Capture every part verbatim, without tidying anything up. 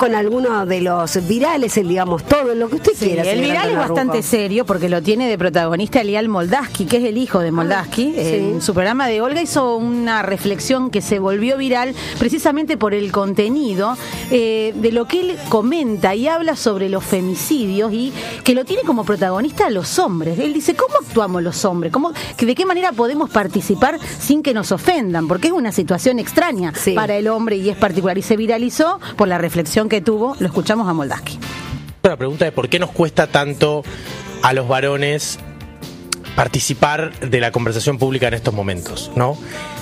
con alguno de los virales, el, digamos, todo lo que usted sí, quiera. El viral es bastante Ruco. serio porque lo tiene de protagonista Lial Moldavsky, que es el hijo de Moldavsky. Ah, sí. En su programa de Olga hizo una reflexión que se volvió viral precisamente por el contenido eh, de lo que él comenta y habla sobre los femicidios y que lo tiene como protagonista a los hombres. Él dice, ¿cómo actuamos los hombres? ¿Cómo, que ¿De qué manera podemos participar sin que nos ofendan? Porque es una situación extraña sí. para el hombre y es particular. Y se viralizó por la reflexión que tuvo. Lo escuchamos a Moldavsky. La pregunta es ¿por qué nos cuesta tanto a los varones participar de la conversación pública en estos momentos, ¿no?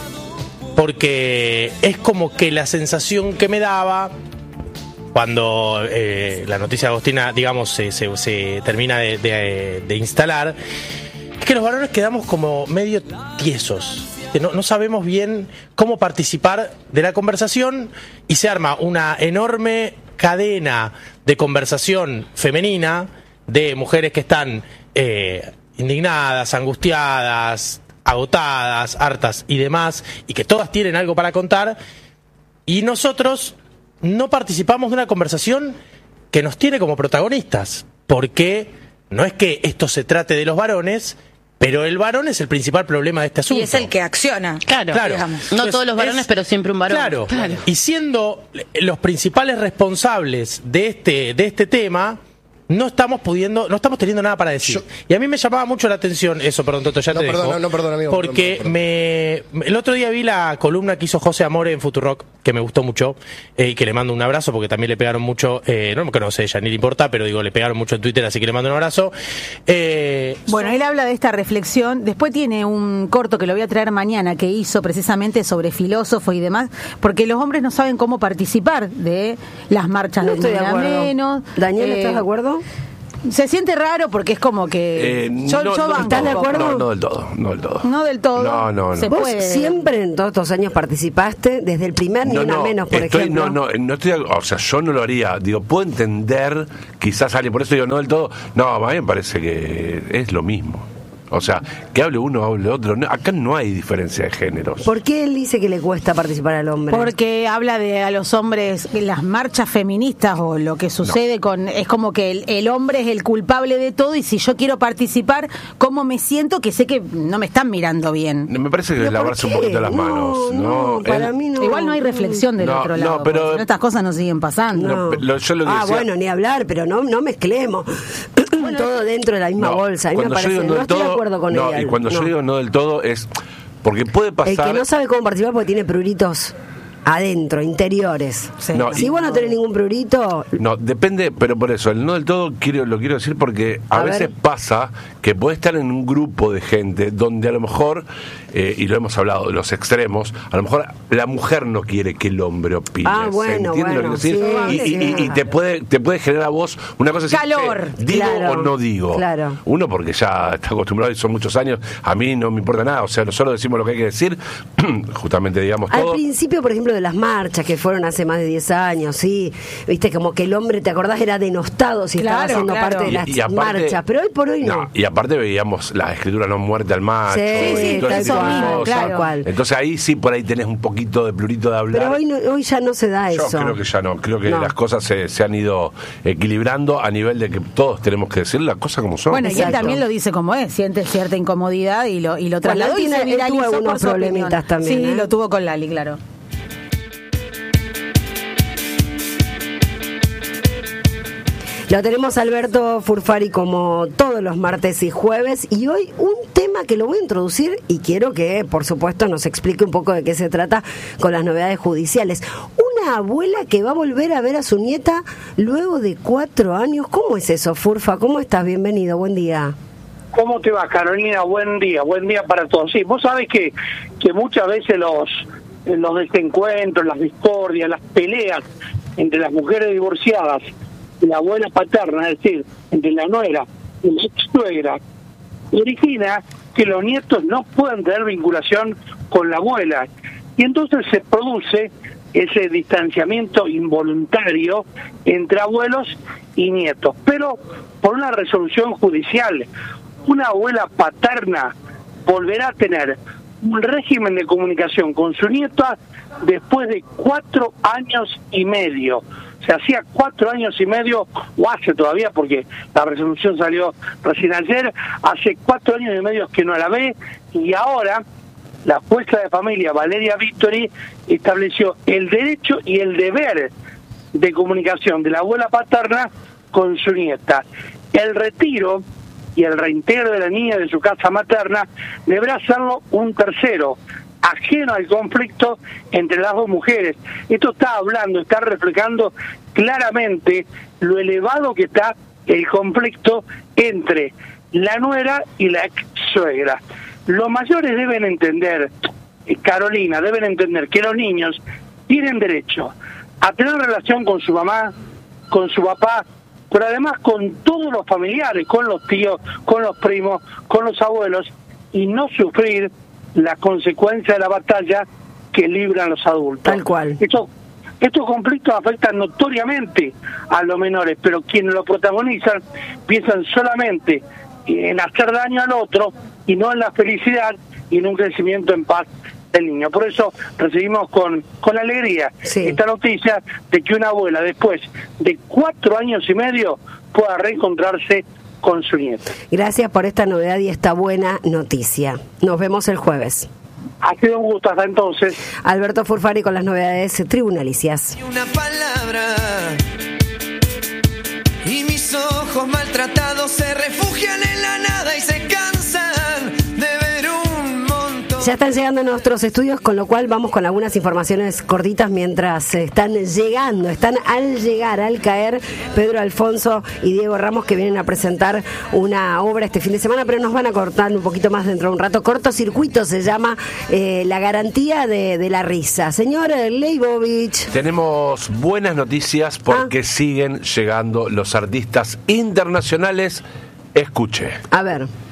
Porque es como que la sensación que me daba cuando eh, la noticia de Agostina, digamos, se, se, se termina de, de, de instalar, es que los varones quedamos como medio tiesos. No, no sabemos bien cómo participar de la conversación y se arma una enorme cadena de conversación femenina de mujeres que están eh, indignadas, angustiadas, agotadas, hartas y demás, y que todas tienen algo para contar, y nosotros no participamos de una conversación que nos tiene como protagonistas, porque no es que esto se trate de los varones, pero el varón es el principal problema de este asunto. Y es el que acciona. Claro, claro. No Entonces, todos los varones, es, pero siempre un varón. Claro. claro. Y siendo los principales responsables de este, de este tema, no estamos pudiendo, no estamos teniendo nada para decir. Yo, y a mí me llamaba mucho la atención eso, perdón, Toto, ya no, te perdón, dejo. No, no, perdón, amigo. Porque perdón, perdón. me el otro día vi la columna que hizo José Amore en Futurock, que me gustó mucho, eh, y que le mando un abrazo, porque también le pegaron mucho, eh, no me conoce ella, ni le importa, pero digo, le pegaron mucho en Twitter, así que le mando un abrazo. Eh, bueno, él habla de esta reflexión, después tiene un corto que lo voy a traer mañana, que hizo precisamente sobre filósofos y demás, porque los hombres no saben cómo participar de las marchas no del estoy de acuerdo. Menos. Daniel, eh, ¿estás de acuerdo? Se siente raro porque es como que... Eh, yo, no, yo no, ¿Estás no, de acuerdo? No, no del todo, no del todo. No del todo. No, no, no. Se ¿Vos puede... siempre en todos estos años participaste? Desde el primer ni no, una no, menos, por estoy, ejemplo. No, no, no estoy... O sea, yo no lo haría. Digo, puedo entender, quizás alguien, por eso digo, no del todo. No, a mí me parece que es lo mismo. O sea, que hable uno, hable otro. No, acá no hay diferencia de géneros. ¿Por qué él dice que le cuesta participar al hombre? Porque habla de a los hombres, las marchas feministas o lo que sucede no. con... Es como que el, el hombre es el culpable de todo y si yo quiero participar, ¿cómo me siento? Que sé que no me están mirando bien. Me parece que es lavarse un poquito las manos. No, no, no para él... mí no. Igual no hay reflexión del no, otro no, lado. Pero... Si no, estas cosas no siguen pasando. No. No, lo, yo lo que ah, decía... bueno, ni hablar, pero no, no mezclemos. Bueno, todo dentro de la misma no, bolsa. A mí me parece, no, no estoy todo, de acuerdo con no, ella. Y cuando no. yo digo no del todo es porque puede pasar... El que no sabe cómo participar porque tiene pruritos adentro, interiores. Sí. No, si y, vos no tenés ningún prurito... No, depende, pero por eso, el no del todo quiero, lo quiero decir porque a, a veces ver. pasa que podés estar en un grupo de gente donde a lo mejor, eh, y lo hemos hablado, de los extremos, a lo mejor la mujer no quiere que el hombre opine. Ah, bueno, ¿se entiende bueno, lo que quiero decir? sí, y, y, y, y te puede te puede generar a vos una cosa así. Calor. Eh, ¿Digo claro, o no digo? Claro. Uno porque ya está acostumbrado y son muchos años, a mí no me importa nada, o sea, nosotros decimos lo que hay que decir, justamente digamos todo. Al principio, por ejemplo, de las marchas, que fueron hace más de diez años, sí, viste, como que el hombre, ¿te acordás? Era denostado si claro, estaba haciendo claro. parte de las y, y aparte, marchas, pero hoy por hoy no. no. Y aparte veíamos la escritura no muerte al macho. Sí, sí, y todo ese tal tipo de cual, cosas. tal cual. Entonces ahí sí por ahí tenés un poquito de plurito de hablar. Pero hoy, no, hoy ya no se da Yo eso. creo que ya no, creo que no. las cosas se, se han ido equilibrando a nivel de que todos tenemos que decir las cosas como son. Bueno, y él Exacto. también lo dice como es, siente cierta incomodidad y lo, y lo trasladó Bueno, y se él tiene- él tuvo viralizó algunos por su problemitas opinión. también, Sí, ¿eh? lo tuvo con Lali, claro. Lo tenemos a Alberto Furfari como todos los martes y jueves, y hoy un tema que lo voy a introducir y quiero que, por supuesto, nos explique un poco de qué se trata con las novedades judiciales. Una abuela que va a volver a ver a su nieta luego de cuatro años. ¿Cómo es eso, Furfa? ¿Cómo estás? Bienvenido, buen día. ¿Cómo te va, Carolina? Buen día, buen día para todos. Sí, vos sabés que, que muchas veces los, los desencuentros, las discordias, las peleas entre las mujeres divorciadas y la abuela paterna, es decir, entre la nuera y la ex suegra, origina que los nietos no puedan tener vinculación con la abuela. Y entonces se produce ese distanciamiento involuntario entre abuelos y nietos. Pero por una resolución judicial, una abuela paterna volverá a tener un régimen de comunicación con su nieta después de cuatro años y medio. Se hacía cuatro años y medio, o hace todavía, porque la resolución salió recién ayer, hace cuatro años y medio que no la ve, y ahora la jueza de familia, Valeria Victory, estableció el derecho y el deber de comunicación de la abuela paterna con su nieta. El retiro y el reintegro de la niña de su casa materna deberá hacerlo un tercero, ajeno al conflicto entre las dos mujeres. Esto está hablando, está reflejando claramente lo elevado que está el conflicto entre la nuera y la ex suegra. Los mayores deben entender, Carolina, deben entender que los niños tienen derecho a tener relación con su mamá, con su papá, pero además con todos los familiares, con los tíos, con los primos, con los abuelos, y no sufrir la consecuencia de la batalla que libran los adultos. Tal cual. Esto, estos conflictos afectan notoriamente a los menores, pero quienes lo protagonizan piensan solamente en hacer daño al otro y no en la felicidad y en un crecimiento en paz del niño. Por eso recibimos con, con alegría sí. esta noticia de que una abuela después de cuatro años y medio pueda reencontrarse con su nieta. Gracias por esta novedad y esta buena noticia. Nos vemos el jueves. Ha sido un gusto hasta entonces. Alberto Furfari con las novedades tribunalicias. Una palabra y mis ojos maltratados se refugian en la nada y se cansan de ver un montón. Ya están llegando a nuestros estudios, con lo cual vamos con algunas informaciones cortitas mientras están llegando, están al llegar, al caer Pedro Alfonso y Diego Ramos, que vienen a presentar una obra este fin de semana, pero nos van a cortar un poquito más dentro de un rato. Cortocircuito se llama eh, La Garantía de, de la Risa. Señor Leibovich. Tenemos buenas noticias porque ah. siguen llegando los artistas internacionales. Escuche. A ver.